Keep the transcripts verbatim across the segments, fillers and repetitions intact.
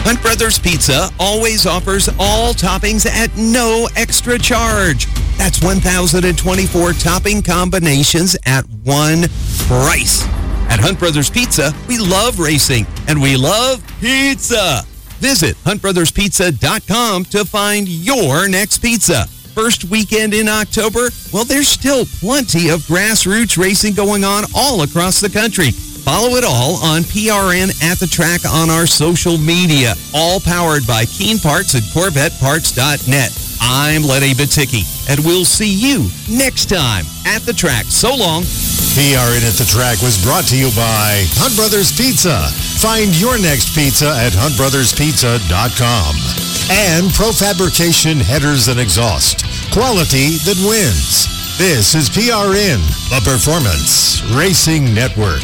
Hunt Brothers Pizza always offers all toppings at no extra charge. That's one thousand twenty-four topping combinations at one price. At Hunt Brothers Pizza, we love racing and we love pizza. Visit hunt brothers pizza dot com to find your next pizza. First weekend in October, well, there's still plenty of grassroots racing going on all across the country. Follow it all on P R N At The Track on our social media. All powered by Keen Parts and Corvette Parts dot net. I'm Lenny Baticki, and we'll see you next time at the track. So long. P R N At The Track was brought to you by Hunt Brothers Pizza. Find your next pizza at hunt brothers pizza dot com. And Profabrication Headers and Exhaust. Quality that wins. This is P R N, the Performance Racing Network.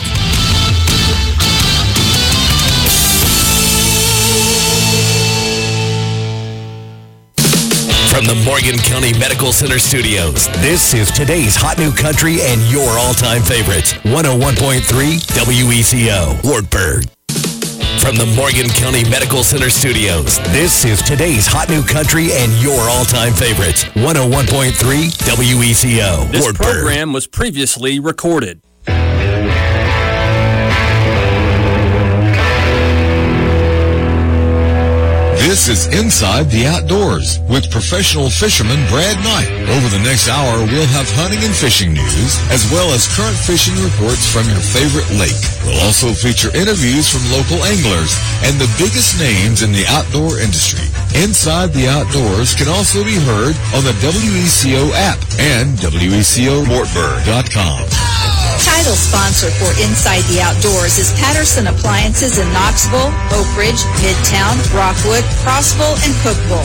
From the Morgan County Medical Center Studios, this is today's Hot New Country and your all-time favorites. one oh one point three W E C O, Wartburg. From the Morgan County Medical Center Studios, this is today's Hot New Country and your all-time favorites. one oh one point three W E C O, This Wartburg. program was previously recorded. This is Inside the Outdoors with professional fisherman Brad Knight. Over the next hour, we'll have hunting and fishing news, as well as current fishing reports from your favorite lake. We'll also feature interviews from local anglers and the biggest names in the outdoor industry. Inside the Outdoors can also be heard on the W E C O app and W E C O Wartburg dot com. Title sponsor for Inside the Outdoors is Patterson Appliances in Knoxville, Oak Ridge, Midtown, Rockwood, Crossville, and Cookville.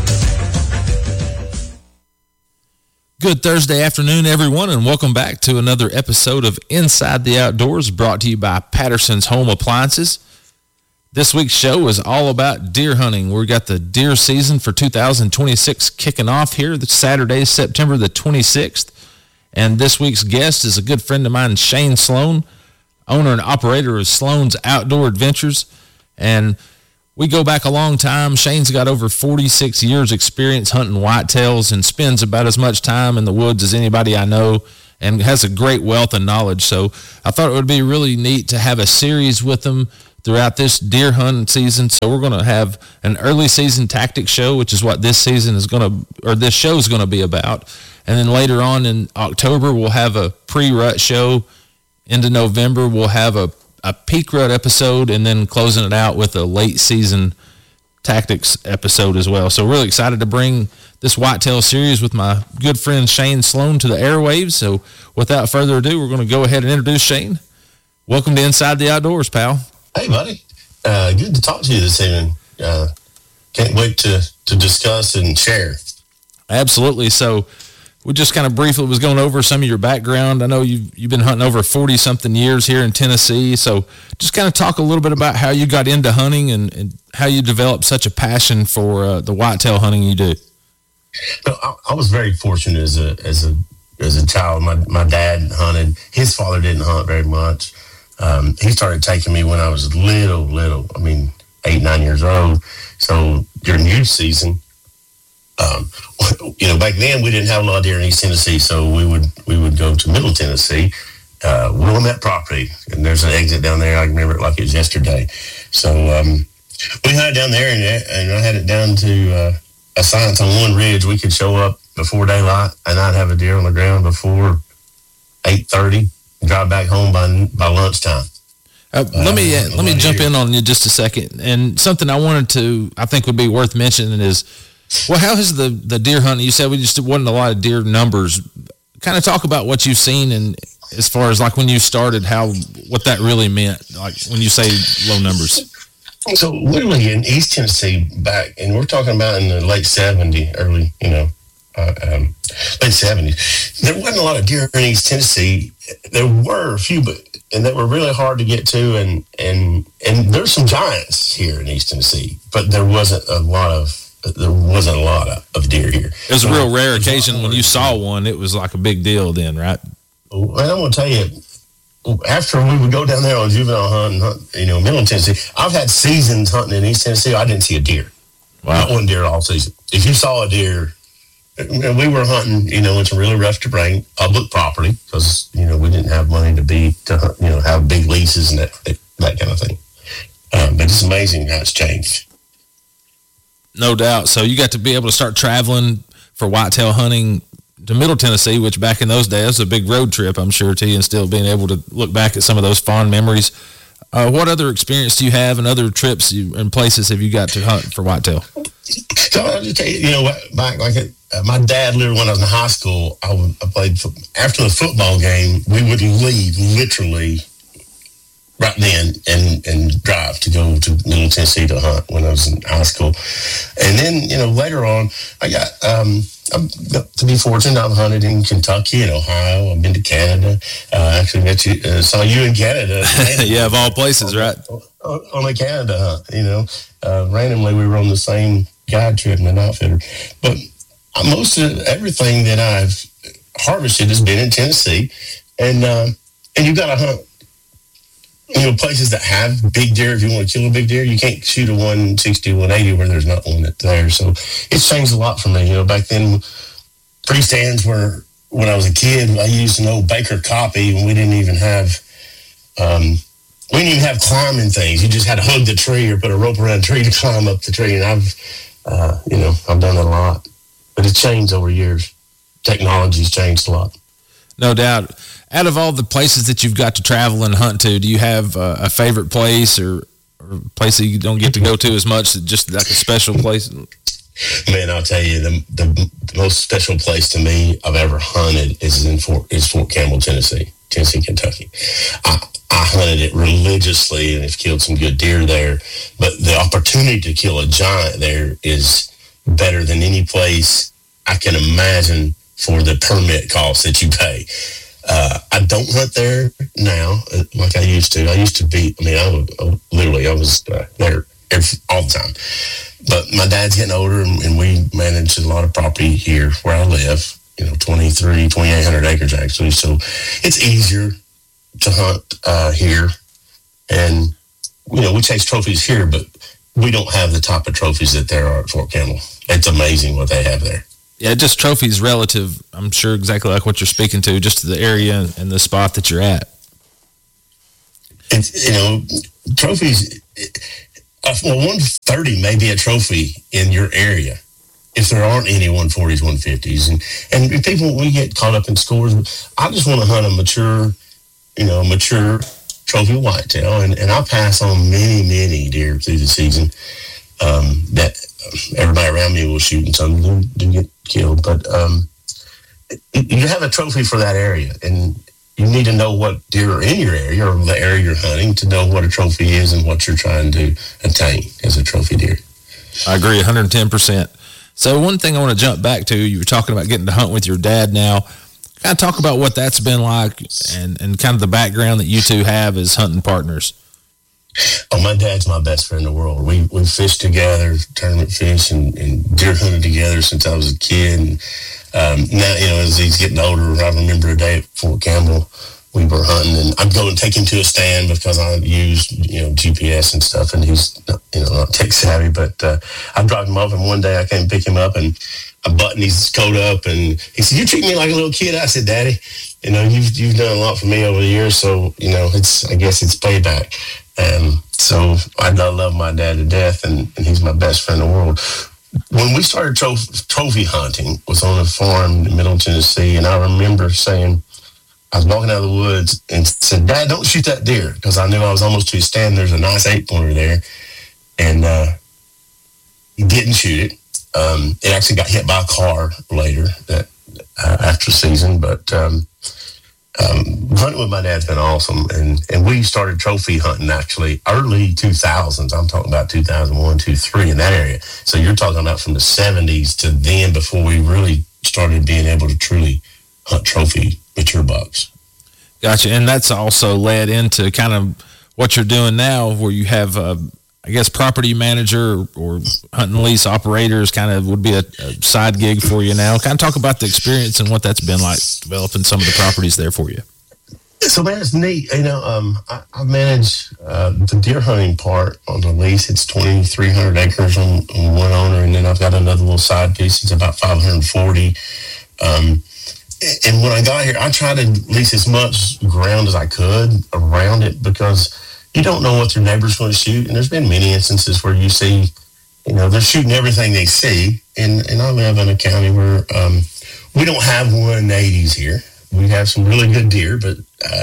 Good Thursday afternoon, everyone, and welcome back to another episode of Inside the Outdoors, brought to you by Patterson's Home Appliances. This week's show is all about deer hunting. We've got the deer season for two thousand twenty-six kicking off here this Saturday, September the twenty-sixth. And this week's guest is a good friend of mine, Shane Sloan, owner and operator of Sloan's Outdoor Adventures. And we go back a long time. Shane's got over forty-six years experience hunting whitetails and spends about as much time in the woods as anybody I know, and has a great wealth of knowledge. So I thought it would be really neat to have a series with him throughout this deer hunting season. So we're going to have an early season tactics show, which is what this season is going to, or this show is going to be about. And then later on in October, we'll have a pre-rut show. Into November, we'll have a, a peak rut episode, and then closing it out with a late season tactics episode as well. So really excited to bring this whitetail series with my good friend Shane Sloan to the airwaves. So without further ado, we're going to go ahead and introduce Shane. Welcome to Inside the Outdoors, pal. Hey, buddy. Uh, good to talk to you this evening. Uh, can't wait to, to discuss and share. Absolutely. So we just kind of briefly was going over some of your background. I know you've, you've been hunting over forty-something years here in Tennessee. So just kind of talk a little bit about how you got into hunting and, and how you developed such a passion for uh, the whitetail hunting you do. No, I, I was very fortunate as a as a as a child. My my dad hunted. His father didn't hunt very much. Um, he started taking me when I was little, little. I mean, eight, nine years old. So during youth season, um, you know, back then we didn't have a lot of deer in East Tennessee, so we would we would go to Middle Tennessee, uh, Willamette property, and there's an exit down there. I can remember it like it was yesterday. So um, we hunted down there, and, and I had it down to uh, a science on one ridge. We could show up before daylight, and I'd have a deer on the ground before eight thirty. Drive back home by by lunchtime. Uh, let me uh, let me jump in on you just a second. And something I wanted to, I think would be worth mentioning is, well, how has the, the deer hunting, you said we just wasn't a lot of deer numbers. Kind of talk about what you've seen, and as far as like when you started, how, what that really meant, like when you say low numbers. So literally in East Tennessee back, and we're talking about in the late seventies, early, you know, uh, um, late seventies, there wasn't a lot of deer in East Tennessee. There were a few, but and they were really hard to get to, and and and there's some giants here in East Tennessee, but there wasn't a lot of there wasn't a lot of, of deer here. It was a real rare occasion when you saw one. It was like a big deal then, right? Well, I'm going to tell you, after we would go down there on juvenile hunt and hunt, you know, Middle Tennessee, I've had seasons hunting in East Tennessee. I didn't see a deer. Wow. Not one deer all season. If you saw a deer, and we were hunting, you know, it's really rough terrain, public property, because, you know, we didn't have money to be, to hunt, you know, have big leases and that, that kind of thing. Um, but it's amazing how it's changed. No doubt. So you got to be able to start traveling for whitetail hunting to Middle Tennessee, which back in those days was a big road trip, I'm sure, to you, and still being able to look back at some of those fond memories. Uh, what other experience do you have and other trips you, and places have you got to hunt for whitetail? So I'll just tell you, you know, back like uh, my dad, literally when I was in high school, I, would, I played, after the football game, we would leave literally right then and, and drive to go to Middle Tennessee to hunt when I was in high school. And then, you know, later on, I got, um, I'm, to be fortunate, I've hunted in Kentucky and Ohio. I've been to Canada. Uh, actually met you, uh, saw you in Canada. Yeah, of all places, right? On, on a Canada hunt, you know. Uh, randomly, we were on the same guide trip in an outfitter. But most of everything that I've harvested has been in Tennessee. And, uh, and you got to hunt, you know, places that have big deer. If you want to kill a big deer, you can't shoot a one sixty, one eighty where there's not one there. So it's changed a lot for me. You know, back then, pre-stands were, when I was a kid, I used an old Baker copy, and we didn't even have, um, we didn't even have climbing things. You just had to hug the tree or put a rope around a tree to climb up the tree. And I've, uh, you know, I've done that a lot. But it's changed over years. Technology's changed a lot. No doubt. Out of all the places that you've got to travel and hunt to, do you have uh, a favorite place or, or a place that you don't get to go to as much, just like a special place? Man, I'll tell you, the, the the most special place to me I've ever hunted is in Fort is Fort Campbell, Tennessee, Tennessee, Kentucky. I, I hunted it religiously and have killed some good deer there. But the opportunity to kill a giant there is better than any place I can imagine for the permit costs that you pay. Uh, I don't hunt there now like I used to. I used to be, I mean, I, would, I would, literally, I was uh, there every, all the time. But my dad's getting older, and, and we manage a lot of property here where I live, you know, twenty-three, twenty-eight hundred acres actually. So it's easier to hunt uh, here. And, you know, we chase trophies here, but we don't have the type of trophies that there are at Fort Campbell. It's amazing what they have there. Yeah, just trophies relative, I'm sure exactly like what you're speaking to, just to the area and the spot that you're at. It's, you know, trophies, uh, well, one thirty may be a trophy in your area if there aren't any one forties, one fifties. And, and people, we get caught up in scores. I just want to hunt a mature, you know, mature trophy whitetail, and, and I pass on many, many deer through the season um, that everybody around me will shoot, and some do, do get killed. But um, you have a trophy for that area, and you need to know what deer are in your area or the area you're hunting to know what a trophy is and what you're trying to attain as a trophy deer. I agree one hundred ten percent. So one thing I want to jump back to, you were talking about getting to hunt with your dad now. Kind of talk about what that's been like and, and kind of the background that you two have as hunting partners. Oh, my dad's my best friend in the world. We we fished together, tournament fish, and, and deer hunted together since I was a kid. And um, now, you know, as he's getting older, I remember a day at Fort Campbell, we were hunting, and I'd go and take him to a stand because I use, you know, G P S and stuff, and he's, not, you know, not tech savvy, but uh, I dropped him off, and one day I came pick him up, and I buttoned his coat up, and he said, "You treat me like a little kid." I said, "Daddy, you know, you've you've done a lot for me over the years, so, you know, it's, I guess it's payback." Um, so I love my dad to death, and, and he's my best friend in the world. When we started trophy, trophy hunting, was on a farm in Middle Tennessee, and I remember saying, I was walking out of the woods and said, "Dad, don't shoot that deer," because I knew I was almost to his stand. There's a nice eight-pointer there, and uh, he didn't shoot it. Um, it actually got hit by a car later that uh, after the season, but um, um, hunting with my dad's been awesome, and, and we started trophy hunting actually early two thousands. I'm talking about two thousand one, two thousand three in that area. So you're talking about from the seventies to then before we really started being able to truly hunt trophy mature bucks. Gotcha. And that's also led into kind of what you're doing now, where you have, uh, I guess, property manager or hunting lease operators kind of would be a, a side gig for you now. Kind of talk about the experience and what that's been like developing some of the properties there for you. So, man, it's neat. You know, um, I, I manage uh, the deer hunting part on the lease. It's twenty-three hundred acres on, on one owner, and then I've got another little side piece. It's about five hundred forty. Um, and when I got here, I tried to lease as much ground as I could around it because you don't know what your neighbor's going to shoot. And there's been many instances where you see, you know, they're shooting everything they see. And, and I live in a county where um, we don't have one eighties here. We have some really good deer, but uh,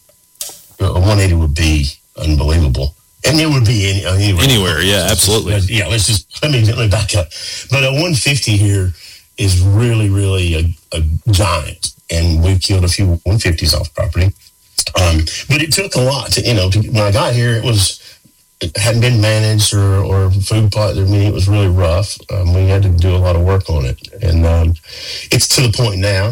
a one eighty would be unbelievable. And it would be any, anywhere. Anywhere, yeah, absolutely. Just, yeah, let's just, let me, let me back up. But a one fifty here is really, really a, a giant. And we've killed a few one fifties off property. Um, but it took a lot to, you know, to, when I got here, it was, it hadn't been managed or, or food plot. I mean, it was really rough. Um, we had to do a lot of work on it. And um, it's to the point now.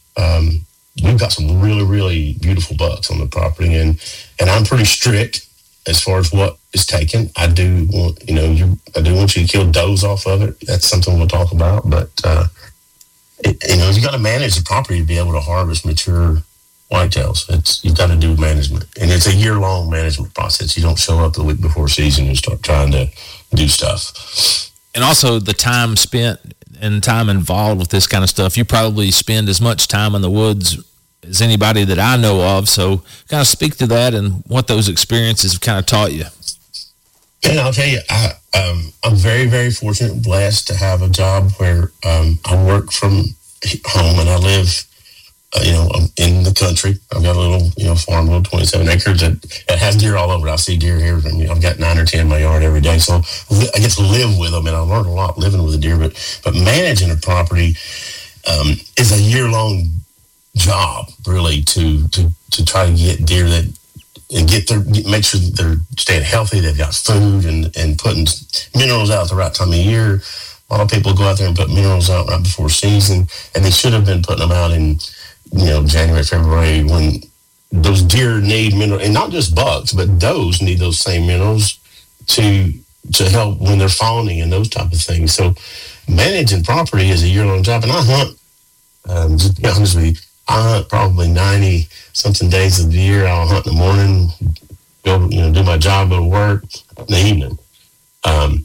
Um, we've got some really, really beautiful bucks on the property. And, and I'm pretty strict as far as what is taken. I do want, you know, you, I do want you to kill does off of it. That's something we'll talk about. But, uh, it, you know, you got to manage the property to be able to harvest mature whitetails. It's, you've got to do management. And it's a year-long management process. You don't show up the week before season and start trying to do stuff. And also the time spent and time involved with this kind of stuff. You probably spend as much time in the woods as anybody that I know of. So kind of speak to that and what those experiences have kind of taught you. And I'll tell you, I, um, I'm very, very fortunate and blessed to have a job where um, I work from home and I live, uh, you know, in the country. I've got a little, you know, farm, little twenty-seven acres that, that has deer all over. I see deer here. I mean, I've got nine or ten in my yard every day. So I get to live with them, and I learned a lot living with the deer. But, but managing a property um, is a year-long job, really, to, to, to try to get deer that, and get their, make sure that they're staying healthy, they've got food, and, and putting minerals out at the right time of year. A lot of people go out there and put minerals out right before season, and they should have been putting them out in, you know, January, February, when those deer need minerals, and not just bucks, but does need those same minerals to to help when they're fawning and those type of things. So managing property is a year-long job, and I hunt, um, just to be honest with you, I hunt probably ninety something days of the year. I'll hunt in the morning, go, you know, do my job, go to work in the evening. Um,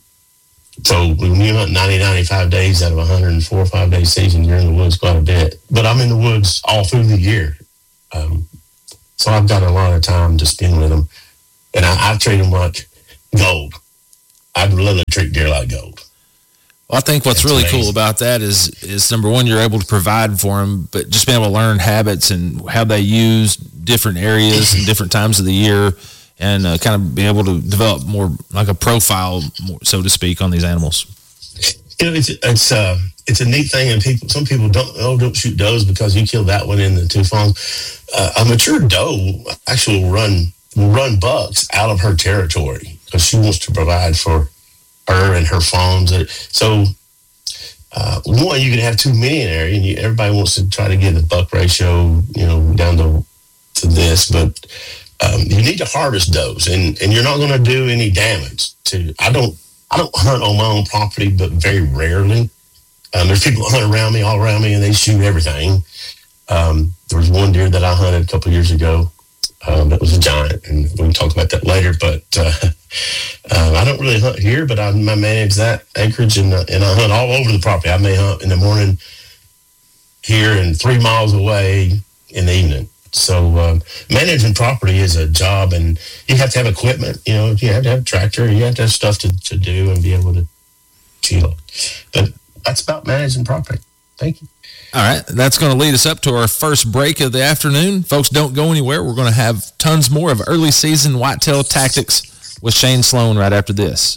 so when you hunt ninety, ninety-five days out of a one hundred four or five day season, you're in the woods quite a bit. But I'm in the woods all through the year. Um, so I've got a lot of time to spend with them. And I, I treat them like gold. I'd literally treat deer like gold. Well, I think what's That's really amazing. cool about that is, is number one, you're able to provide for them, but just being able to learn habits and how they use different areas and different times of the year, and uh, kind of be able to develop more like a profile, more, so to speak, on these animals. You know, it's it's uh it's a neat thing, and people some people don't oh don't shoot does because you killed that one in the two fawns. Uh, a mature doe actually will run will run bucks out of her territory because she wants to provide for her and her fawns. So uh, one, you can have too many in there, and you, everybody wants to try to get the buck ratio, you know, down to to this, but um, you need to harvest does, and and you're not going to do any damage to. I don't. I don't hunt on my own property, but very rarely. Um, there's people that hunt around me, all around me, and they shoot everything. Um, there was one deer that I hunted a couple of years ago um, that was a giant, and we can talk about that later. But uh, uh, I don't really hunt here, but I, I manage that acreage, and, uh, and I hunt all over the property. I may hunt in the morning here and three miles away in the evening. So uh, managing property is a job, and you have to have equipment. You know, you have to have a tractor. You have to have stuff to, to do and be able to chill. But that's about managing property. Thank you. All right, that's going to lead us up to our first break of the afternoon. Folks, don't go anywhere. We're going to have tons more of early season whitetail tactics with Shane Sloan right after this.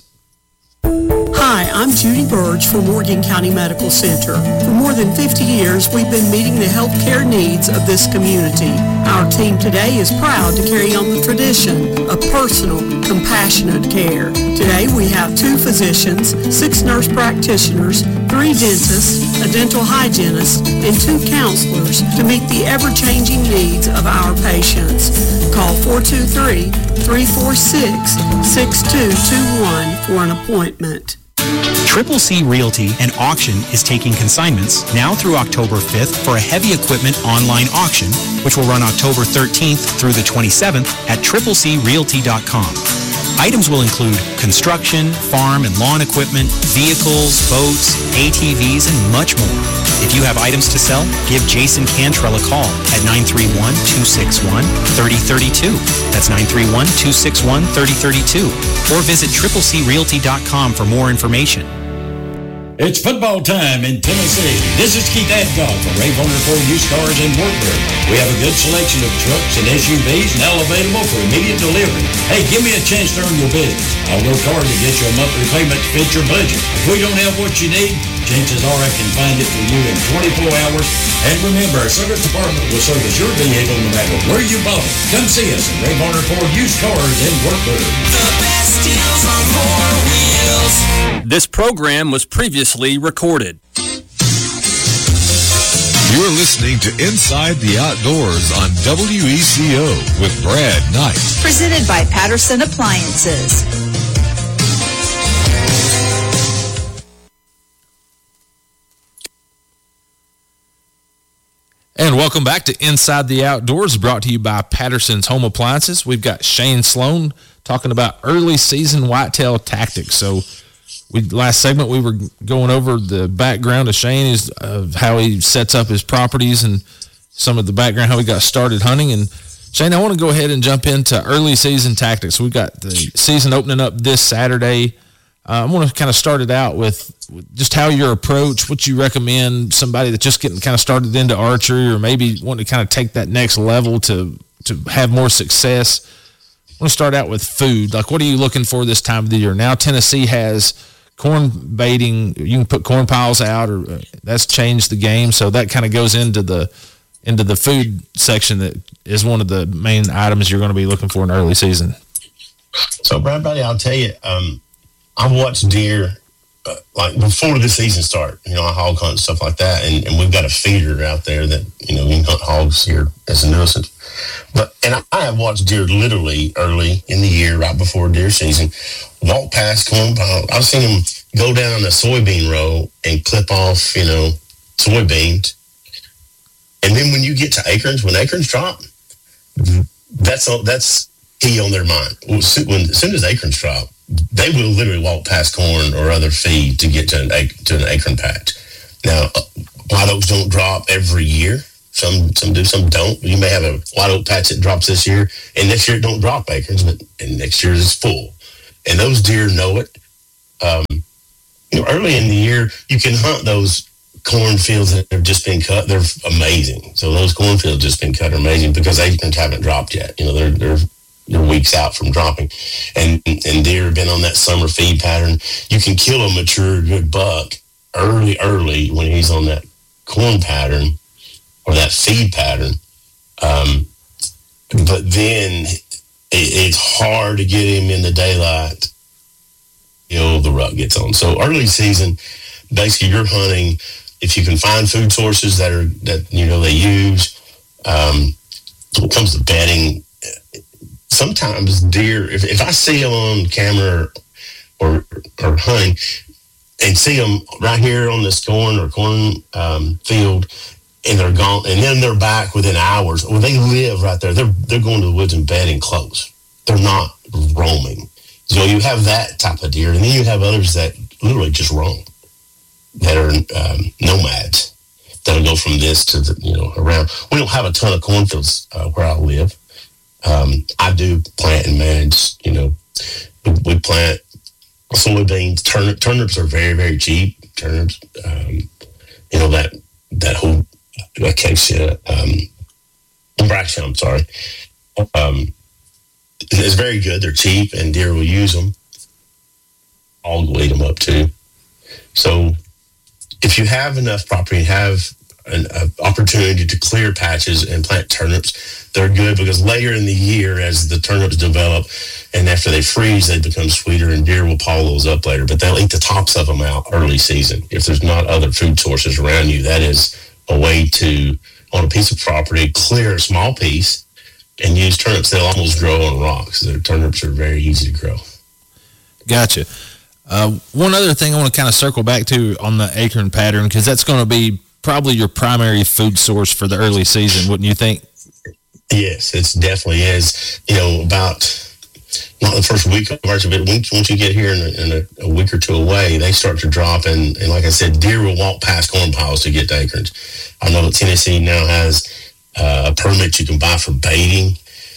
Hi, I'm Judy Burge from Morgan County Medical Center. For more than fifty years, we've been meeting the healthcare needs of this community. Our team today is proud to carry on the tradition of personal, compassionate care. Today, we have two physicians, six nurse practitioners, three dentists, a dental hygienist, and two counselors to meet the ever-changing needs of our patients. Call four two three, three four six, six two two one for an appointment. Triple C Realty and Auction is taking consignments now through October fifth for a heavy equipment online auction, which will run October thirteenth through the twenty-seventh at triple c realty dot com. Items will include construction, farm and lawn equipment, vehicles, boats, A T Vs, and much more. If you have items to sell, give Jason Cantrell a call at nine three one, two six one, three oh three two. That's nine three one, two six one, three oh three two. Or visit triple c realty dot com for more information. It's football time in Tennessee. This is Keith Adcock from Ray Bonner Ford Used Cars in Wartburg. We have a good selection of trucks and S U Vs now available for immediate delivery. Hey, give me a chance to earn your business. I'll work hard to get you a monthly payment to fit your budget. If we don't have what you need, chances are I can find it for you in twenty-four hours. And remember, our service department will service your vehicle no matter where you bought it. Come see us at Ray Bonner Ford Used Cars in Wartburg. The best deals on four wheels. This program was previously recorded. You're listening to Inside the Outdoors on W E C O with Brad Knight. Presented by Patterson Appliances. And welcome back to Inside the Outdoors, brought to you by Patterson's Home Appliances. We've got Shane Sloan talking about early season whitetail tactics. So we last segment we were going over the background of Shane, is of how he sets up his properties and some of the background, how he got started hunting. And Shane, I want to go ahead and jump into early season tactics. We've got the season opening up this Saturday. Uh, I want to kind of start it out with just how your approach, what you recommend somebody that's just getting kind of started into archery or maybe wanting to kind of take that next level to to have more success. I want to start out with food. Like, what are you looking for this time of the year? Now Tennessee has corn baiting. You can put corn piles out, or uh, that's changed the game. So that kind of goes into the into the food section that is one of the main items you're going to be looking for in early season. So, Brad, buddy, I'll tell you, um, I've watched deer uh, like before the season start. You know, I hog hunt and stuff like that, and, and we've got a feeder out there that, you know, you can hunt hogs here as a nuisance. But and I, I have watched deer literally early in the year, right before deer season, walk past corn piles. I've seen them go down a soybean row and clip off, you know, soybeans. And then when you get to acorns, when acorns drop, that's all, that's key on their mind. When, as soon as acorns drop, they will literally walk past corn or other feed to get to an, to an acorn patch. Now, white oaks don't drop every year. Some some do, some don't. You may have a white oak patch that drops this year, and next year it don't drop acorns, but and next year is full. And those deer know it. Um, you know, early in the year, you can hunt those cornfields that have just been cut. They're amazing. So those cornfields just been cut are amazing because acorns haven't dropped yet. You know, they're they're they're weeks out from dropping, and and deer have been on that summer feed pattern. You can kill a mature good buck early, early when he's on that corn pattern or that feed pattern. Um, but then it, it's hard to get him in the daylight till the rut gets on. So early season, basically you're hunting, if you can find food sources that are, that, you know, they use. Um, when it comes to bedding, sometimes deer, if, if I see them on camera or, or hunting and see them right here on this corn or corn um, field, and they're gone, and then they're back within hours, or they live right there. They're they're going to the woods and bedding close. They're not roaming. So you have that type of deer, and then you have others that literally just roam, that are um, nomads, that'll go from this to the, you know, around. We don't have a ton of cornfields uh, where I live. Um, I do plant and manage. You know, we, we plant soybeans. Turnip, turnips are very very cheap. Turnips, um, you know, that that whole acacia, um, braxia, I'm sorry, um, it's very good. They're cheap, and deer will use them. I'll eat them up too. So if you have enough property and have an uh, opportunity to clear patches and plant turnips, they're good because later in the year, as the turnips develop and after they freeze, they become sweeter, and deer will paw those up later. But they'll eat the tops of them out early season. If there's not other food sources around you, that is a way to, on a piece of property, clear a small piece and use turnips. They'll almost grow on rocks. Their turnips are very easy to grow. Gotcha. Uh, one other thing I want to kind of circle back to on the acorn pattern, because that's going to be probably your primary food source for the early season, wouldn't you think? Yes, it definitely is. You know, about not the first week of March, but once, once you get here in, a, in a, a week or two away, they start to drop. And, and like I said, deer will walk past corn piles to get to acorns. I know that Tennessee now has uh, a permit you can buy for baiting.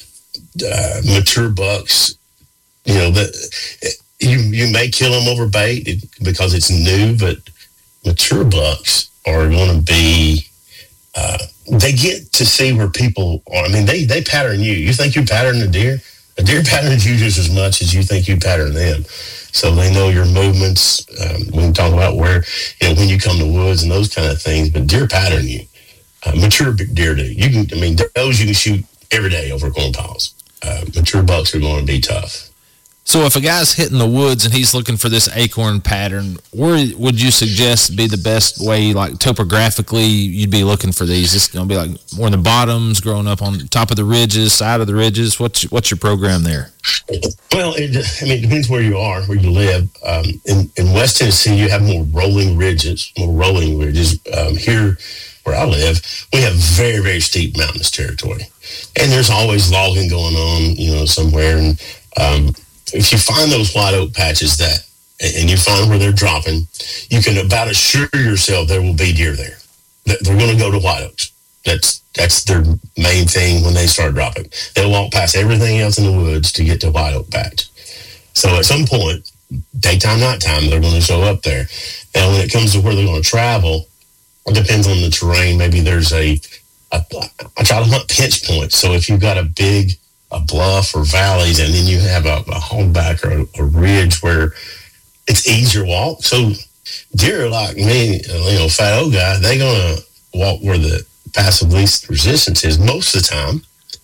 Uh, mature bucks, you know, that you you may kill them over bait because it's new, but mature bucks are going to be. Uh, they get to see where people are. I mean, they they pattern you. You think you pattern a deer? A deer patterns you just as much as you think you pattern them. So they know your movements. Um, we can talk about where, you know, when you come to woods and those kind of things. But deer pattern you. Uh, mature deer do. You can. I mean, those you can shoot every day over corn piles. Uh, mature bucks are going to be tough. So if a guy's hitting the woods and he's looking for this acorn pattern, where would you suggest be the best way, like topographically, you'd be looking for these? It's going to be like more in the bottoms, growing up on top of the ridges, side of the ridges. What's what's your program there? Well, it, I mean, it depends where you are, where you live. Um, in, in West Tennessee, you have more rolling ridges, more rolling ridges. Um, here, where I live, we have very, very steep mountainous territory. And there's always logging going on, you know, somewhere. And um, if you find those white oak patches that, and you find where they're dropping, you can about assure yourself there will be deer there. They're going to go to white oaks. That's that's their main thing when they start dropping. They'll walk past everything else in the woods to get to white oak patch. So at some point, daytime, nighttime, they're going to show up there. Now, when it comes to where they're going to travel, it depends on the terrain. Maybe there's a, a I try to hunt pinch points. So if you've got a big a bluff or valleys, and then you have a, a holdback or a, a ridge where it's easier walk. So deer like me, you know, fat old guy, they're going to walk where the passive least resistance is most of the time.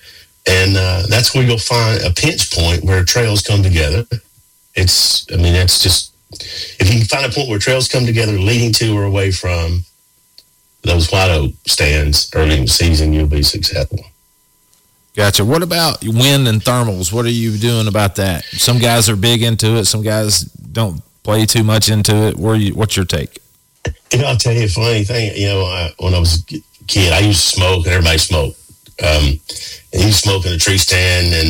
And uh, that's where you'll find a pinch point where trails come together. It's, I mean, that's just, if you can find a point where trails come together leading to or away from those white oak stands early in the season, you'll be successful. Gotcha. What about wind and thermals? What are you doing about that? Some guys are big into it. Some guys don't play too much into it. Where you, what's your take? You know, I'll tell you a funny thing. You know, I, when I was a kid, I used to smoke, and everybody smoked. Um, and you smoke in a tree stand, and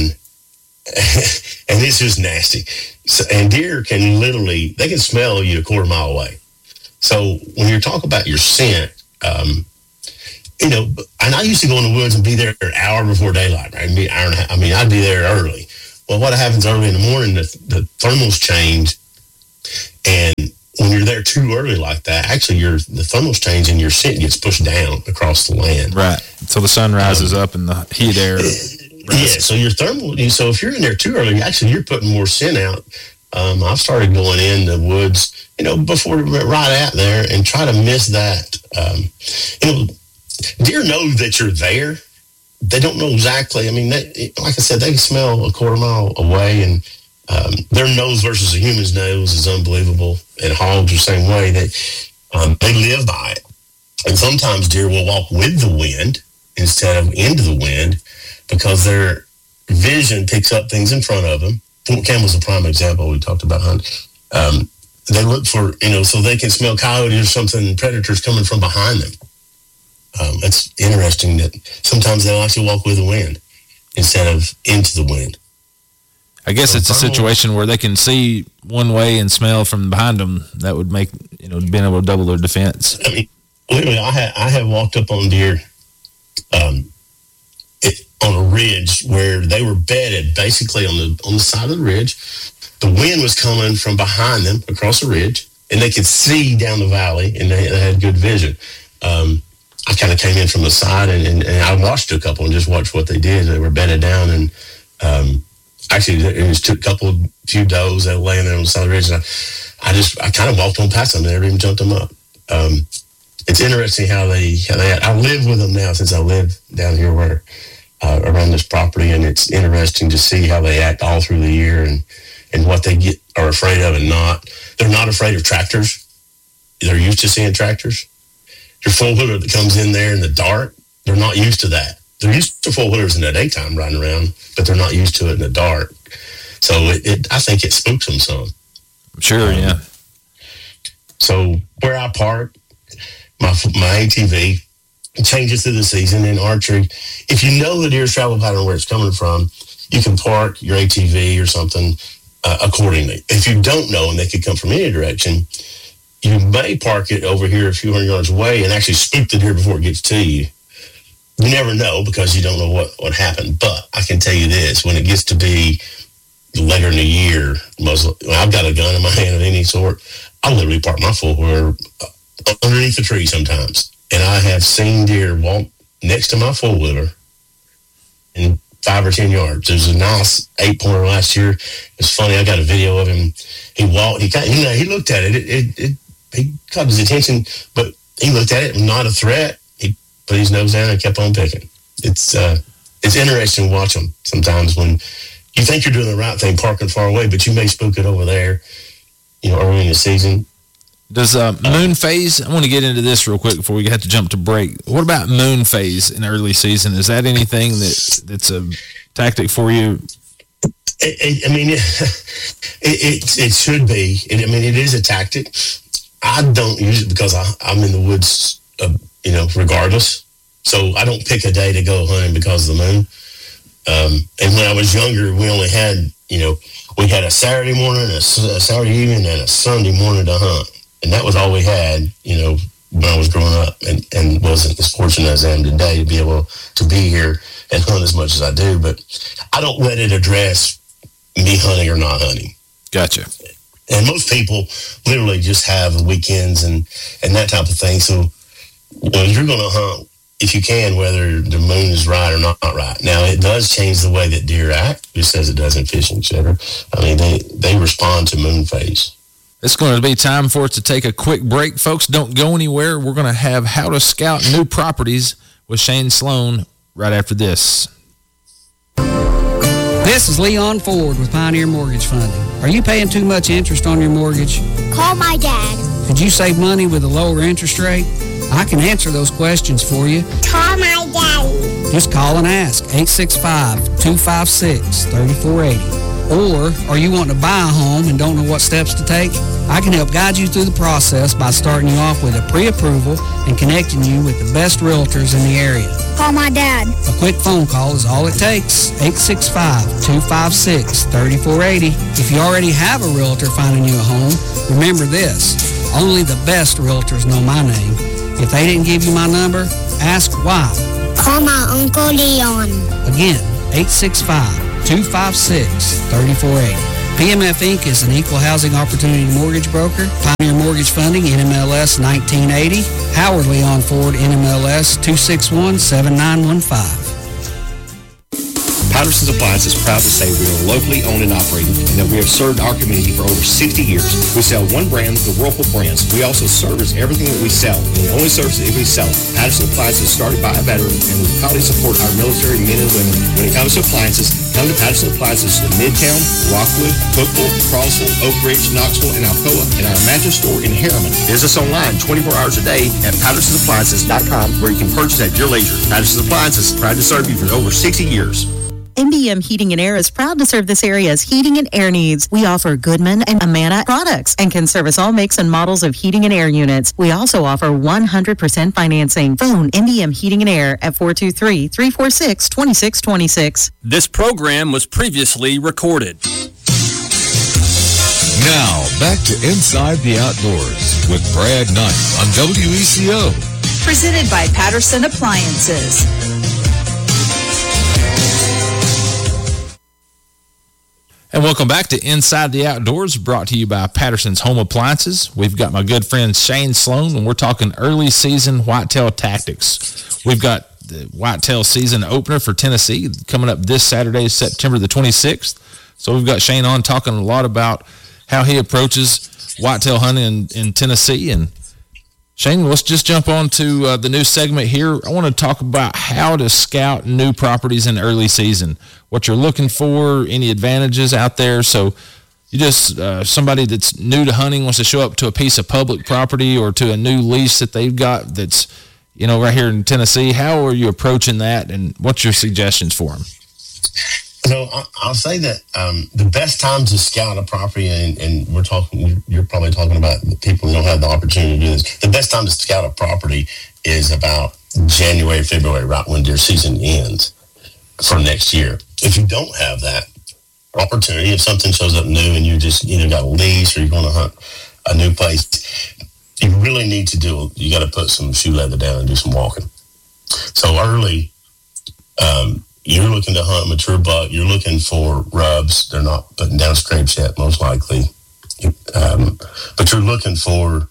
and it's just nasty. So, and deer can literally, they can smell you a quarter mile away. So when you're talking about your scent, um, you know, and I used to go in the woods and be there an hour before daylight, right? I mean, hour and a half, I mean, I'd be there early. Well, what happens early in the morning, the, the thermals change. And when you're there too early like that, actually your the thermals change and your scent gets pushed down across the land. Right. So the sun rises um, up and the heat air. Yeah. So your thermal, so if you're in there too early, actually you're putting more scent out. Um, I've started going in the woods, you know, before right out there and try to miss that. Um, you know, deer know that you're there. They don't know exactly. I mean, they, like I said, they can smell a quarter mile away, and um, their nose versus a human's nose is unbelievable. And hogs are the same way. They um, they live by it. And sometimes deer will walk with the wind instead of into the wind because their vision picks up things in front of them. Fort Campbell's a prime example. We talked about hunting. Um, they look for, you know, so they can smell coyotes or something, predators coming from behind them. Um, it's interesting that sometimes they'll actually walk with the wind instead of into the wind. I guess so it's a situation where they can see one way and smell from behind them. That would make, you know, being able to double their defense. I mean, literally, I have, I have walked up on deer um, it, on a ridge where they were bedded basically on the on the side of the ridge. The wind was coming from behind them across the ridge, and they could see down the valley, and they, they had good vision. Um, I kind of came in from the side, and, and, and I watched a couple and just watched what they did. They were bedded down, and um, actually, it was took a couple of few does that were laying there on the side of the ridge. And I, I just, I kind of walked on past them. They never even jumped them up. Um, it's interesting how they, how they. I live with them now since I live down here where uh, around this property, and it's interesting to see how they act all through the year and and what they get are afraid of and not. They're not afraid of tractors. They're used to seeing tractors. Your four-wheeler that comes in there in the dark, they're not used to that. They're used to four-wheelers in the daytime riding around, but they're not used to it in the dark. So it, it I think it spooks them some. I'm Sure, um, yeah. So where I park, my my A T V changes through the season in archery. If you know the deer's travel pattern, where it's coming from, you can park your A T V or something uh, accordingly. If you don't know, and they could come from any direction, you may park it over here a few hundred yards away and actually spook the deer before it gets to you. You never know because you don't know what, what happened. But I can tell you this, when it gets to be later in the year, most, when I've got a gun in my hand of any sort, I literally park my four-wheeler underneath the tree sometimes. And I have seen deer walk next to my four-wheeler in five or ten yards. There's a nice eight-pointer last year. It's funny, I got a video of him. He walked, he got, you know, he looked at it. It, it, it. He caught his attention, but he looked at it, not a threat. He put his nose down and kept on picking. It's uh, it's interesting to watch them sometimes when you think you're doing the right thing, parking far away, but you may spook it over there, you know, early in the season. Does uh, moon phase, I want to get into this real quick before we have to jump to break. What about moon phase in early season? Is that anything that that's a tactic for you? It, it, I mean, it, it, it should be. It, I mean, it is a tactic. I don't use it because I, I'm in the woods, uh, you know, regardless. So I don't pick a day to go hunting because of the moon. Um, and when I was younger, we only had, you know, we had a Saturday morning, a, a Saturday evening, and a Sunday morning to hunt. And that was all we had, you know, when I was growing up, and, and wasn't as fortunate as I am today to be able to be here and hunt as much as I do. But I don't let it address me hunting or not hunting. Gotcha. And most people literally just have weekends and, and that type of thing. So, you know, you're going to hunt, if you can, whether the moon is right or not right. Now, it does change the way that deer act, just as it does in fishing, et cetera. I mean, they, they respond to moon phase. It's going to be time for us to take a quick break. Folks, don't go anywhere. We're going to have How to Scout New Properties with Shane Sloan right after this. This is Leon Ford with Pioneer Mortgage Funding. Are you paying too much interest on your mortgage? Call my dad. Could you save money with a lower interest rate? I can answer those questions for you. Call my daddy. Just call and ask, eight six five, two five six, three four eight zero. Or are you wanting to buy a home and don't know what steps to take? I can help guide you through the process by starting you off with a pre-approval and connecting you with the best realtors in the area. Call my dad. A quick phone call is all it takes. eight six five, two five six, three four eight zero. If you already have a realtor finding you a home, remember this. Only the best realtors know my name. If they didn't give you my number, ask why. Call my Uncle Leon. Again, eight six five, two five six, three four eight zero. P M F Incorporated is an equal housing opportunity mortgage broker. Pioneer Mortgage Funding, N M L S nineteen eighty. Howard Leon Ford, N M L S two six one, seven nine one five. Patterson's Appliance is proud to say we are locally owned and operated and that we have served our community for over sixty years. We sell one brand, the Whirlpool brands. We also service everything that we sell, and we only service it if we sell it. Patterson Appliance is started by a veteran, and we proudly support our military men and women. When it comes to appliances, come to Patterson Appliances in Midtown, Rockwood, Cookville, Crossville, Oak Ridge, Knoxville, and Alcoa, and our mattress store in Harriman. Visit us online twenty-four hours a day at patterson appliances dot com, where you can purchase at your leisure. Patterson Appliances, proud to serve you for over sixty years. M B M Heating and Air is proud to serve this area's heating and air needs. We offer Goodman and Amana products and can service all makes and models of heating and air units. We also offer one hundred percent financing. Phone M B M Heating and Air at four two three, three four six, two six two six. This program was previously recorded. Now, back to Inside the Outdoors with Brad Knight on W E C O. Presented by Patterson Appliances. And welcome back to Inside the Outdoors, brought to you by Patterson's Home Appliances. We've got my good friend Shane Sloan, and we're talking early season whitetail tactics. We've got the whitetail season opener for Tennessee coming up this Saturday, September the twenty-sixth. So we've got Shane on talking a lot about how he approaches whitetail hunting in, in Tennessee. And Shane, let's just jump on to uh, the new segment here. I want to talk about how to scout new properties in early season, what you're looking for, any advantages out there. So you just, uh, somebody that's new to hunting wants to show up to a piece of public property or to a new lease that they've got that's, you know, right here in Tennessee. How are you approaching that, and what's your suggestions for them? So I, I'll say that um, the best time to scout a property, and, and we're talking, you're probably talking about people who don't have the opportunity to do this. The best time to scout a property is about January, February, right when deer season ends for next year. If you don't have that opportunity, if something shows up new and you just either got a lease or you're going to hunt a new place, you really need to do, you got to put some shoe leather down and do some walking. So early, um, you're looking to hunt mature buck. You're looking for rubs. They're not putting down scrapes yet, most likely. Um, but you're looking for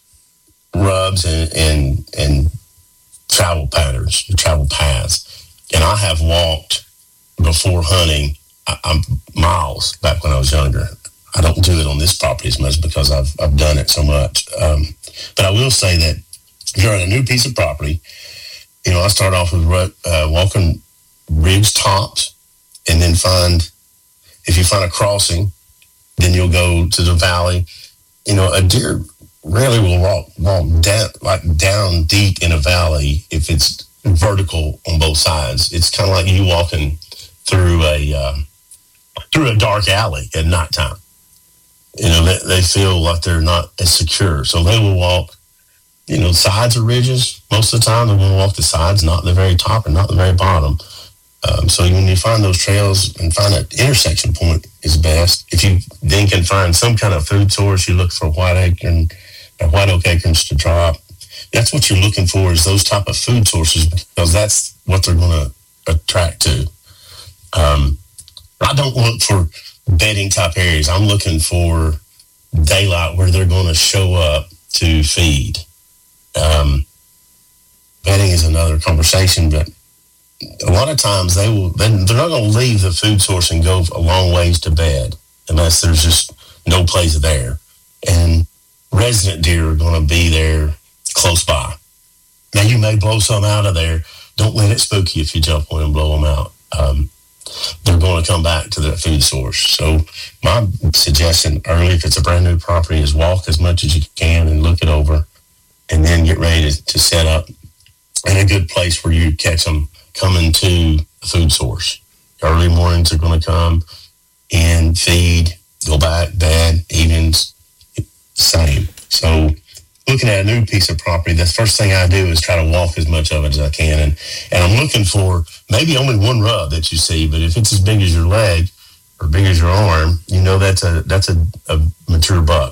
rubs and, and and travel patterns, travel paths. And I have walked before hunting I, I'm miles back when I was younger. I don't do it on this property as much because I've I've done it so much. Um, but I will say that if you're on a new piece of property, you know, I start off with uh, walking ridge tops, and then find, if you find a crossing, then you'll go to the valley. You know, a deer rarely will walk, walk down, like down deep in a valley if it's vertical on both sides. It's kind of like you walking through a uh, through a dark alley at nighttime. You know, they, they feel like they're not as secure, so they will walk, you know, sides of ridges. Most of the time, they're going to walk the sides, not the very top and not the very bottom. Um, so when you find those trails and find an intersection point is best. If you then can find some kind of food source, you look for white acorn, uh, white oak acorns to drop. That's what you're looking for, is those type of food sources, because that's what they're going to attract to. Um, I don't look for bedding type areas. I'm looking for daylight where they're going to show up to feed. Um, bedding is another conversation, but a lot of times they will, they're not going to leave the food source and go a long ways to bed unless there's just no place there. And resident deer are going to be there close by. Now, you may blow some out of there. Don't let it spook you if you jump on and blow them out. Um, they're going to come back to that food source. So my suggestion early, if it's a brand new property, is walk as much as you can and look it over, and then get ready to, to set up in a good place where you catch them coming to the food source. Early mornings are going to come and feed, go back, bed, evenings, same. So looking at a new piece of property, the first thing I do is try to walk as much of it as I can. And, and I'm looking for maybe only one rub that you see, but if it's as big as your leg or big as your arm, you know that's a that's a, a mature buck.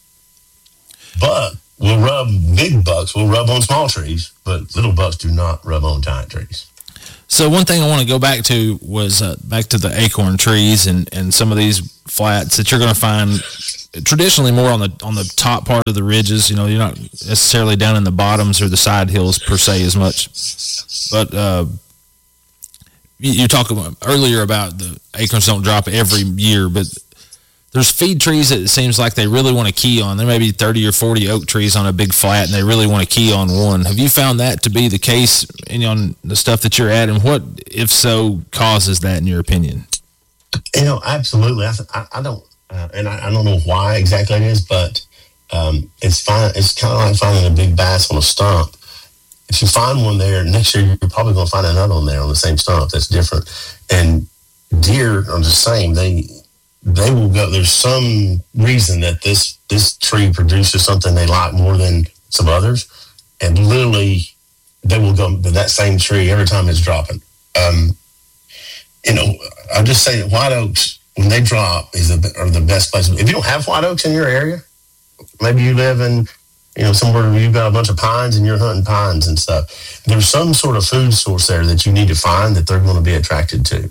But we'll rub, big bucks will rub on small trees, but little bucks do not rub on giant trees. So one thing I want to go back to was uh, back to the acorn trees and, and some of these flats that you're going to find traditionally more on the on the top part of the ridges. You know, you're not necessarily down in the bottoms or the side hills per se as much. But uh, you, you talked about earlier about the acorns don't drop every year, but there's feed trees that it seems like they really want to key on. There may be thirty or forty oak trees on a big flat, and they really want to key on one. Have you found that to be the case in on the stuff that you're at, and what, if so, causes that in your opinion? You know, absolutely. I, I, I don't, uh, and I, I don't know why exactly it is, but um, it's fine. It's kind of like finding a big bass on a stump. If you find one there, next year you're probably going to find another one there on the same stump that's different. And deer are the same. They they will go. There's some reason that this this tree produces something they like more than some others, and literally they will go to that same tree every time it's dropping. Um, you know, I'll just say that white oaks, when they drop, is the, are the best place. If you don't have white oaks in your area, maybe you live in, you know, somewhere where you've got a bunch of pines and you're hunting pines and stuff. There's some sort of food source there that you need to find that they're going to be attracted to.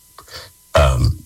Um,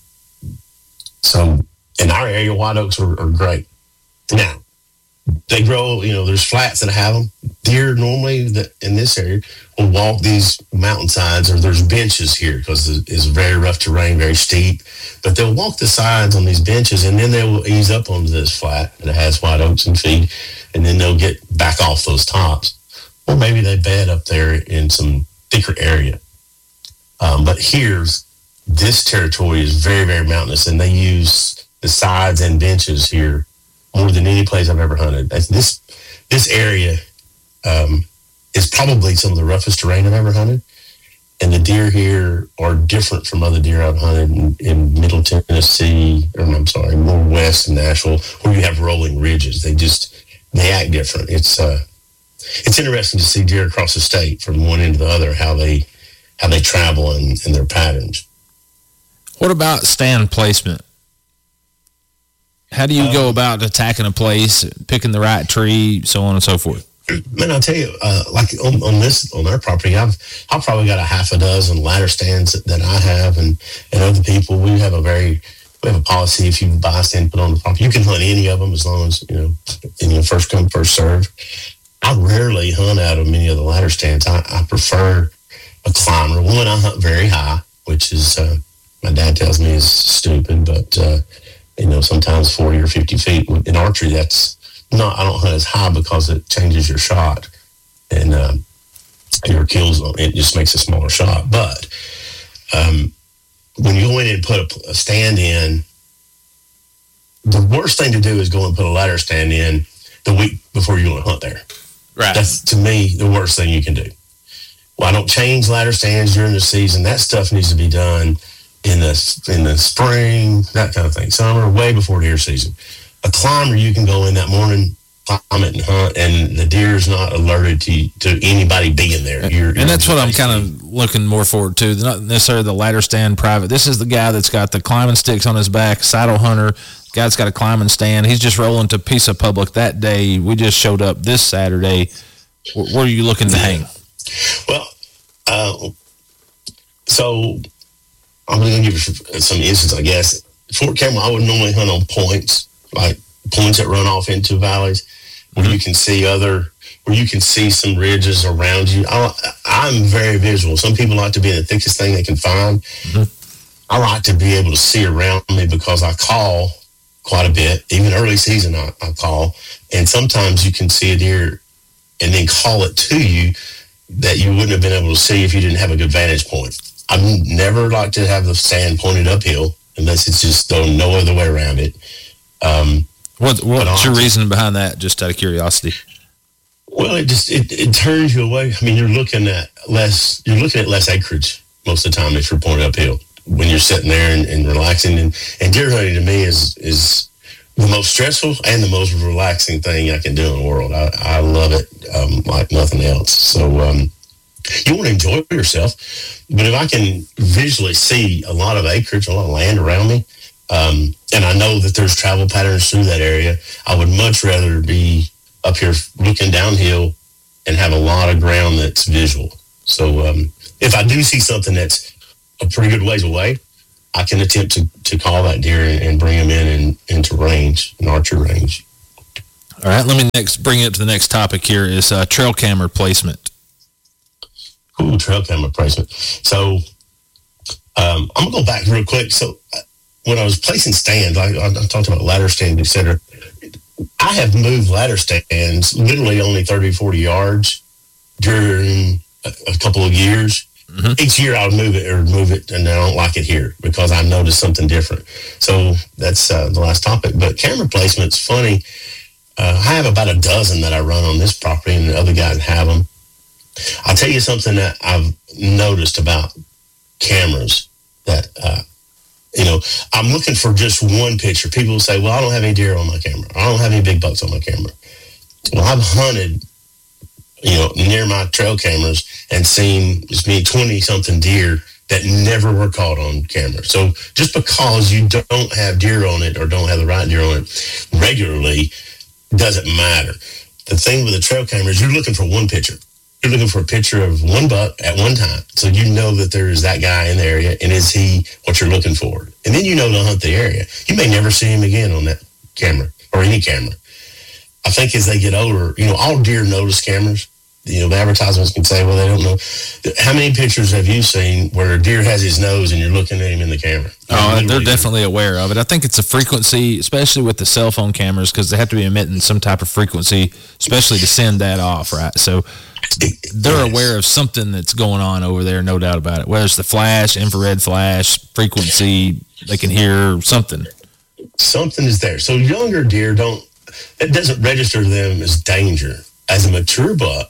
so in our area, white oaks are, are great. Now, they grow, you know, there's flats that have them. Deer normally that in this area will walk these mountainsides, or there's benches here because it's very rough terrain, very steep. But they'll walk the sides on these benches, and then they will ease up onto this flat that has white oaks and feed, and then they'll get back off those tops. Or maybe they bed up there in some thicker area. Um, but here's, this territory is very, very mountainous, and they use the sides and benches here more than any place I've ever hunted. This this area um, is probably some of the roughest terrain I've ever hunted. And the deer here are different from other deer I've hunted in, in Middle Tennessee, or I'm sorry, more west in Nashville, where you have rolling ridges. They just, they act different. It's uh, it's interesting to see deer across the state from one end to the other, how they how they travel and, and their patterns. What about stand placement? How do you um, go about attacking a place, picking the right tree, so on and so forth? Man, I'll tell you, uh, like on, on this, on our property, I've I've probably got a half a dozen ladder stands that, that I have, and, and other people. We have a very, we have a policy. If you buy a stand, put on the property, you can hunt any of them as long as you know, in your first come, first serve. I rarely hunt out of many of the ladder stands. I, I prefer a climber. One, I hunt very high, which is uh, my dad tells me is stupid, but uh, you know, sometimes forty or fifty feet in archery. That's not, I don't hunt as high because it changes your shot and um, your kills. It just makes a smaller shot. But um, when you go in and put a, a stand in, the worst thing to do is go and put a ladder stand in the week before you want to hunt there. Right. That's, to me, the worst thing you can do. Well, I don't change ladder stands during the season. That stuff needs to be done in the in the spring, that kind of thing. Summer, way before deer season. A climber, you can go in that morning, climb it and hunt, and the deer is not alerted to to anybody being there. You're, and you're that's what I'm kind of looking more forward to. Not necessarily the ladder stand private. This is the guy that's got the climbing sticks on his back, saddle hunter. Guy's got a climbing stand. He's just rolling to Pisa Public that day. We just showed up this Saturday. Where are you looking to hang? Well, uh, so I'm going to give you some instances, I guess. Fort Campbell, I would normally hunt on points, like points that run off into valleys, where mm-hmm. you can see other, where you can see some ridges around you. I, I'm very visual. Some people like to be in the thickest thing they can find. Mm-hmm. I like to be able to see around me because I call quite a bit. Even early season, I, I call. And sometimes you can see a deer and then call it to you that you wouldn't have been able to see if you didn't have a good vantage point. I've never liked to have the stand pointed uphill unless it's just no other way around it. Um, what, what's your reason behind that, just out of curiosity? Well, it just it, it turns you away. I mean, you're looking at less you're looking at less acreage most of the time if you're pointed uphill when you're sitting there and, and relaxing. And, and deer hunting to me is is the most stressful and the most relaxing thing I can do in the world. I, I love it um, like nothing else. So um, you want to enjoy yourself, but if I can visually see a lot of acreage, a lot of land around me, um, and I know that there's travel patterns through that area, I would much rather be up here looking downhill and have a lot of ground that's visual. So um, if I do see something that's a pretty good ways away, I can attempt to, to call that deer and, and bring him in and into range, an archer range. All right, let me next bring it to the next topic here is uh, trail camera placement. Ooh, trail camera placement. So um, I'm going to go back real quick. So when I was placing stands, I, I talked about ladder stands, et cetera. I have moved ladder stands literally only thirty, forty yards during a, a couple of years. Mm-hmm. Each year I would move it or move it, and I don't like it here because I noticed something different. So that's uh, the last topic. But camera placement's funny. Uh, I have about a dozen that I run on this property, and the other guys have them. I'll tell you something that I've noticed about cameras that, uh, you know, I'm looking for just one picture. People will say, well, I don't have any deer on my camera. I don't have any big bucks on my camera. Well, I've hunted, you know, near my trail cameras and seen just me twenty-something deer that never were caught on camera. So just because you don't have deer on it or don't have the right deer on it regularly doesn't matter. The thing with the trail camera is you're looking for one picture. You're looking for a picture of one buck at one time. So you know that there is that guy in the area, and is he what you're looking for? And then you know to hunt the area. You may never see him again on that camera or any camera. I think as they get older, you know, all deer notice cameras. You know, the advertisements can say, well, they don't know. How many pictures have you seen where a deer has his nose and you're looking at him in the camera? Oh, they're definitely aware of it. I think it's a frequency, especially with the cell phone cameras, because they have to be emitting some type of frequency, especially to send that off, right? So they're aware of something that's going on over there, no doubt about it. Whether it's the flash, infrared flash, frequency, they can hear something. Something is there. So younger deer don't, it doesn't register to them as danger. As a mature buck,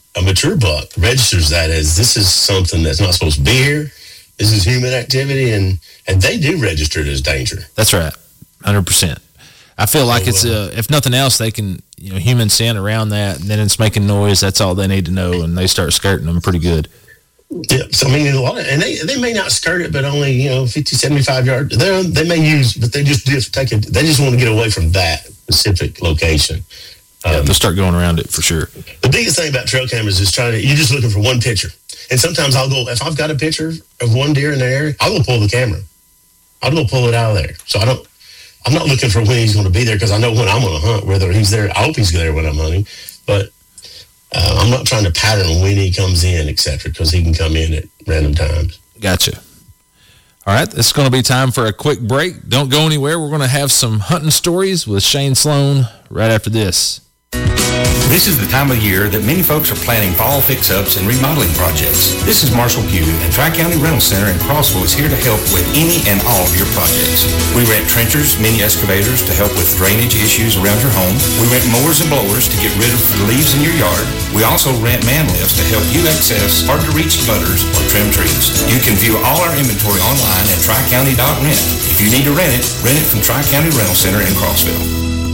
a mature buck registers that as this is something that's not supposed to be here. This is human activity, and, and they do register it as danger. That's right, one hundred percent. I feel like so, it's, uh, if nothing else, they can, you know, human scent around that, and then it's making noise. That's all they need to know, and they start skirting them pretty good. Yeah, so I mean, a lot of, and they they may not skirt it, but only, you know, fifty, seventy-five yards. They they may use, but they just just take it. They just want to get away from that specific location. Um, yeah, they'll start going around it for sure. The biggest thing about trail cameras is trying to, you're just looking for one picture. And sometimes I'll go, if I've got a picture of one deer in the area, I'll go pull the camera. I'll go pull it out of there. So I don't, I'm not looking for when he's going to be there because I know when I'm going to hunt, whether he's there. I hope he's there when I'm hunting, but uh, I'm not trying to pattern when he comes in, et cetera, because he can come in at random times. Gotcha. All right, it's going to be time for a quick break. Don't go anywhere. We're going to have some hunting stories with Shane Sloan right after this. This is the time of year that many folks are planning fall fix-ups and remodeling projects. This is Marshall Pugh, and Tri-County Rental Center in Crossville is here to help with any and all of your projects. We rent trenchers, mini excavators to help with drainage issues around your home. We rent mowers and blowers to get rid of the leaves in your yard. We also rent man lifts to help you access hard-to-reach butters or trim trees. You can view all our inventory online at tri county dot rent. If you need to rent it, rent it from Tri-County Rental Center in Crossville.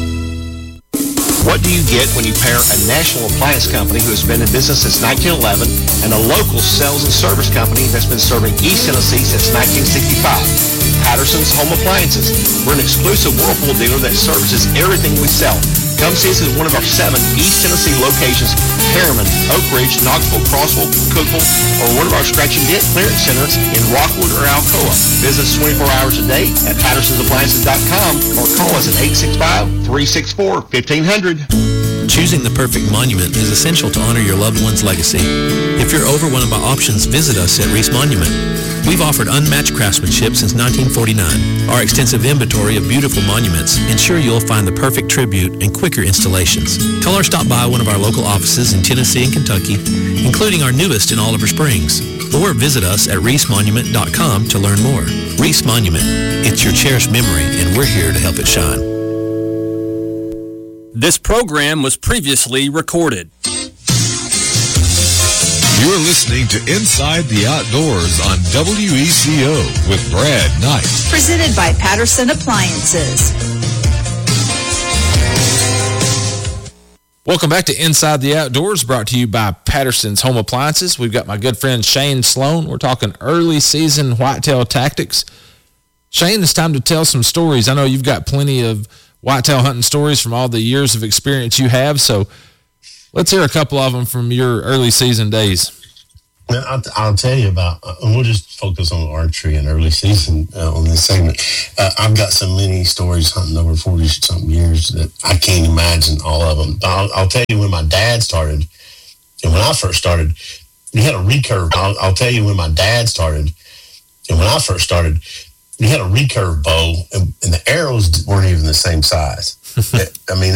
What do you get when you pair a national appliance company who has been in business since nineteen eleven and a local sales and service company that's been serving East Tennessee since nineteen sixty-five? Patterson's Home Appliances. We're an exclusive Whirlpool dealer that services everything we sell. Come see us at one of our seven East Tennessee locations, Harriman, Oak Ridge, Knoxville, Crossville, Cookville, or one of our scratch and dent clearance centers in Rockwood or Alcoa. Visit us twenty-four hours a day at pattersons appliances dot com or call us at eight six five, three six four, one five zero zero. Choosing the perfect monument is essential to honor your loved one's legacy. If you're over one of our options, visit us at Reese Monument. We've offered unmatched craftsmanship since nineteen forty-nine. Our extensive inventory of beautiful monuments ensure you'll find the perfect tribute and quicker installations. Call or stop by one of our local offices in Tennessee and Kentucky, including our newest in Oliver Springs. Or visit us at reese monument dot com to learn more. Reese Monument. It's your cherished memory, and we're here to help it shine. This program was previously recorded. You're listening to Inside the Outdoors on W E C O with Brad Knight. Presented by Patterson Appliances. Welcome back to Inside the Outdoors, brought to you by Patterson's Home Appliances. We've got my good friend Shane Sloan. We're talking early season whitetail tactics. Shane, it's time to tell some stories. I know you've got plenty of whitetail hunting stories from all the years of experience you have, so let's hear a couple of them from your early season days. Well, I'll, I'll tell you about, uh, and we'll just focus on archery and early season uh, on this segment. Uh, I've got so many stories hunting over forty-something years that I can't imagine all of them. I'll, I'll tell you when my dad started, and when I first started, we had a recurve. I'll, I'll tell you when my dad started, and when I first started, we had a recurve bow, and, and the arrows weren't even the same size. I mean,